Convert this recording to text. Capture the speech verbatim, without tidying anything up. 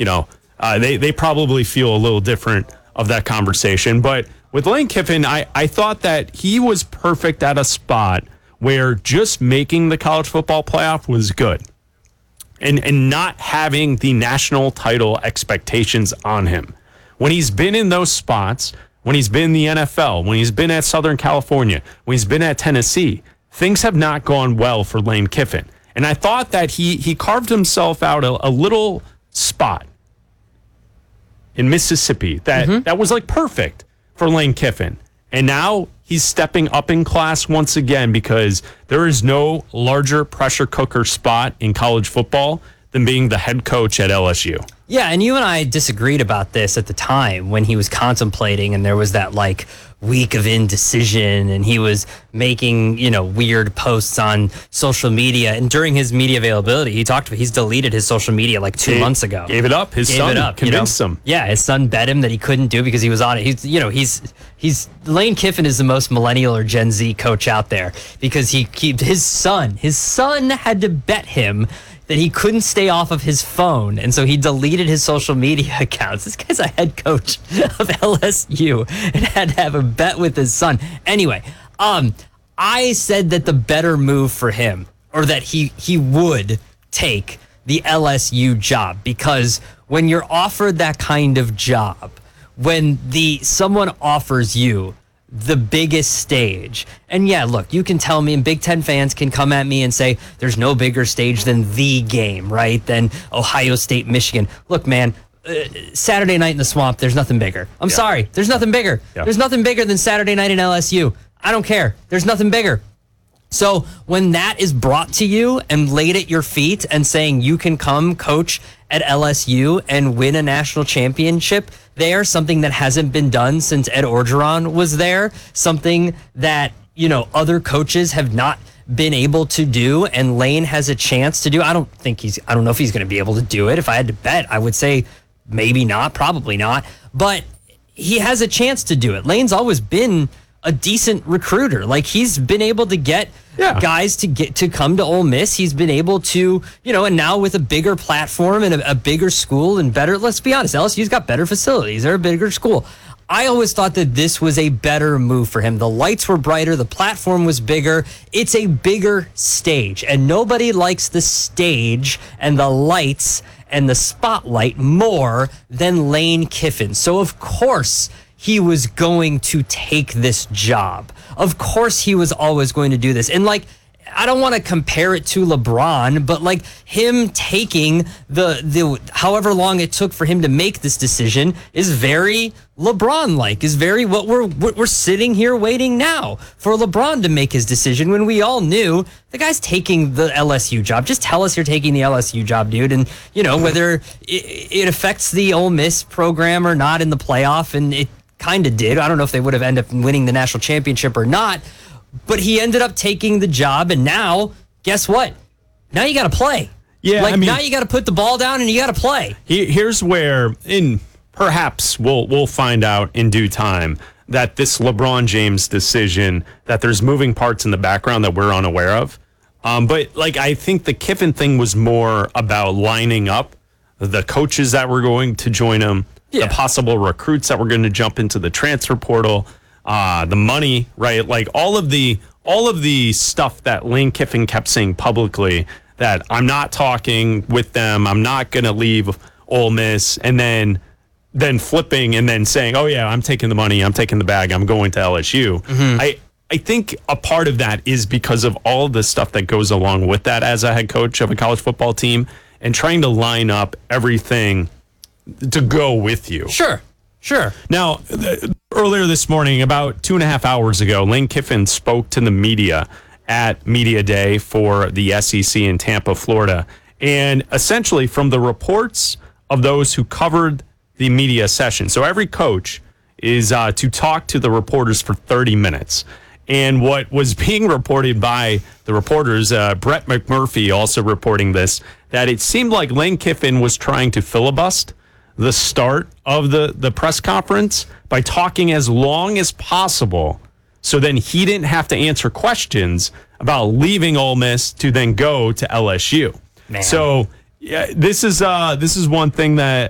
you know, uh, they, they probably feel a little different of that conversation. But with Lane Kiffin, I, I thought that he was perfect at a spot where just making the college football playoff was good. And, and not having the national title expectations on him. When he's been in those spots, when he's been in the N F L, when he's been at Southern California, when he's been at Tennessee, things have not gone well for Lane Kiffin. And I thought that he he carved himself out a, a little spot in Mississippi that, mm-hmm. that was like perfect for Lane Kiffin. And now he's stepping up in class once again because there is no larger pressure cooker spot in college football than being the head coach at L S U. Yeah, and you and I disagreed about this at the time when he was contemplating and there was that like week of indecision and he was making, you know, weird posts on social media. And during his media availability, he talked about he's deleted his social media like two Gave, months ago. Gave it up. His Gave son it up, convinced you know? him. Yeah, his son bet him that he couldn't do because he was on it. He's, you know, he's he's Lane Kiffin is the most millennial or Gen Z coach out there because he keeps his son. His son had to bet him that he couldn't stay off of his phone, and so he deleted his social media accounts. This guy's a head coach of L S U and had to have a bet with his son. Anyway, um, I said that the better move for him, or that he he would take the L S U job, because when you're offered that kind of job, when the someone offers you the biggest stage. And yeah, look, you can tell me, and Big Ten fans can come at me and say there's no bigger stage than the game, right? Than Ohio State, Michigan. Look, man, uh, Saturday night in the Swamp, there's nothing bigger. I'm yeah. sorry. There's nothing bigger. Yeah. There's nothing bigger than Saturday night in L S U. I don't care. There's nothing bigger. So when that is brought to you and laid at your feet and saying you can come coach at L S U and win a national championship there, something that hasn't been done since Ed Orgeron was there, something that, you know, other coaches have not been able to do, and Lane has a chance to do. I don't think he's, I don't know if he's going to be able to do it. If I had to bet, I would say maybe not, probably not, but he has a chance to do it. Lane's always been a decent recruiter. Like, he's been able to get yeah. guys to get to come to Ole Miss. He's been able to, you know, and now with a bigger platform and a, a bigger school and better, let's be honest, L S U's got better facilities. They're a bigger school. I always thought that this was a better move for him. The lights were brighter. The platform was bigger. It's a bigger stage, and nobody likes the stage and the lights and the spotlight more than Lane Kiffin. So, of course, he was going to take this job. Of course he was always going to do this. And, like, I don't want to compare it to LeBron, but, like, him taking the the however long it took for him to make this decision is very LeBron-like, is very what we're we're sitting here waiting now for LeBron to make his decision when we all knew the guy's taking the L S U job. Just tell us you're taking the L S U job, dude. And, you know, whether it, it affects the Ole Miss program or not in the playoff, and it kind of did. I don't know if they would have ended up winning the national championship or not, but he ended up taking the job, and now, guess what? Now you got to play. Yeah, like, I mean, now you got to put the ball down and you got to play. He, here's where, in perhaps we'll we'll find out in due time that this LeBron James decision, that there's moving parts in the background that we're unaware of. Um, but like, I think the Kiffin thing was more about lining up the coaches that were going to join him. Yeah. The possible recruits that were going to jump into the transfer portal, uh, the money, right? Like all of the all of the stuff that Lane Kiffin kept saying publicly, that I'm not talking with them, I'm not going to leave Ole Miss, and then then flipping and then saying, oh yeah, I'm taking the money, I'm taking the bag, I'm going to L S U. Mm-hmm. I I think a part of that is because of all the stuff that goes along with that as a head coach of a college football team, and trying to line up everything to go with you. Sure, sure. Now, th- earlier this morning, about two and a half hours ago, Lane Kiffin spoke to the media at Media Day for the S E C in Tampa, Florida. And essentially, from the reports of those who covered the media session, so every coach is uh, to talk to the reporters for thirty minutes. And what was being reported by the reporters, uh, Brett McMurphy also reporting this, that it seemed like Lane Kiffin was trying to filibust the start of the, the press conference by talking as long as possible, so then he didn't have to answer questions about leaving Ole Miss to then go to L S U. Man. So yeah, this is uh, this is one thing that